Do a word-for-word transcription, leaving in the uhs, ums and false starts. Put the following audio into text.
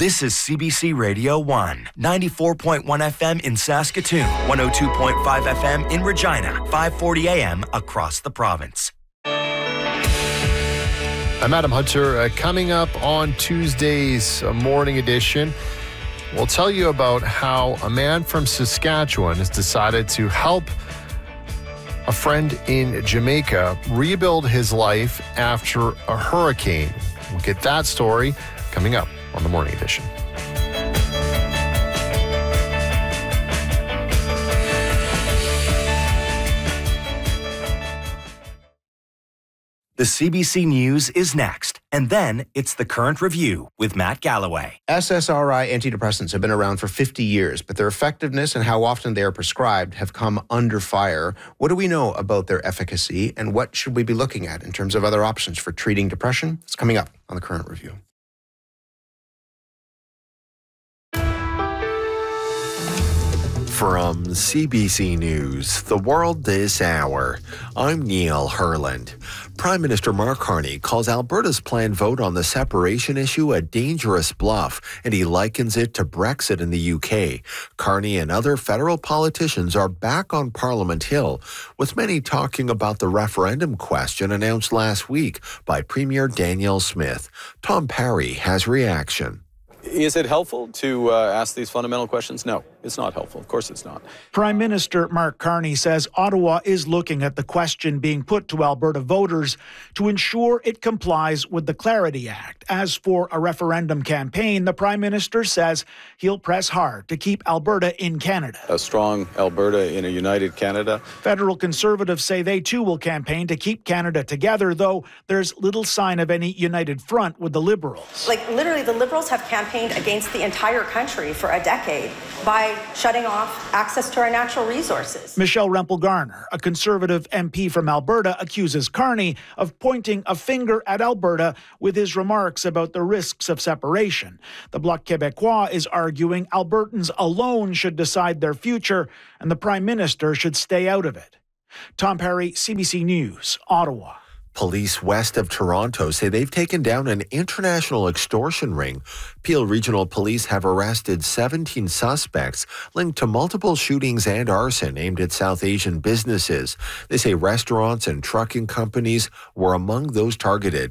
This is C B C Radio one, ninety-four point one F M in Saskatoon, one oh two point five F M in Regina, five forty A M across the province. I'm Adam Hunter. Uh, coming up on Tuesday's uh, morning edition, we'll tell you about how a man from Saskatchewan has decided to help a friend in Jamaica rebuild his life after a hurricane. We'll get that story coming up on the morning edition. The C B C News is next, and then it's the Current Review with Matt Galloway. S S R I antidepressants have been around for fifty years, but their effectiveness and how often they are prescribed have come under fire. What do we know about their efficacy, and what should we be looking at in terms of other options for treating depression? It's coming up on the Current Review. From C B C News, The World This Hour, I'm Neil Herland. Prime Minister Mark Carney calls Alberta's planned vote on the separation issue a dangerous bluff, and he likens it to Brexit in the U K. Carney and other federal politicians are back on Parliament Hill, with many talking about the referendum question announced last week by Premier Danielle Smith. Tom Parry has reaction. Is it helpful to uh, ask these fundamental questions? No, it's not helpful. Of course it's not. Prime Minister Mark Carney says Ottawa is looking at the question being put to Alberta voters to ensure it complies with the Clarity Act. As for a referendum campaign, the Prime Minister says he'll press hard to keep Alberta in Canada. A strong Alberta in a united Canada. Federal Conservatives say they too will campaign to keep Canada together, though there's little sign of any united front with the Liberals. Like, literally, the Liberals have campaigned against the entire country for a decade by shutting off access to our natural resources. Michelle Rempel-Garner, a Conservative M P from Alberta, accuses Carney of pointing a finger at Alberta with his remarks about the risks of separation. The Bloc Québécois is arguing Albertans alone should decide their future and the Prime Minister should stay out of it. Tom Parry, C B C News, Ottawa. Police west of Toronto say they've taken down an international extortion ring. Peel Regional Police have arrested seventeen suspects linked to multiple shootings and arson aimed at South Asian businesses. They say restaurants and trucking companies were among those targeted.